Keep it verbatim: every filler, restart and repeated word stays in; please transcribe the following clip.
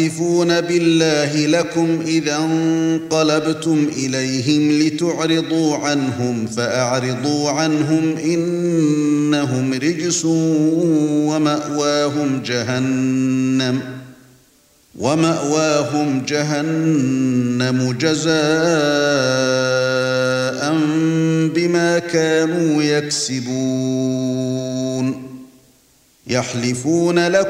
يحلفون بالله لكم إذا انقلبتم إليهم لتعرضوا عنهم فأعرضوا عنهم إنهم رجس ومأواهم جهنم ومأواهم جهنم جزاء بما كانوا يكسبون. يحلفون لكم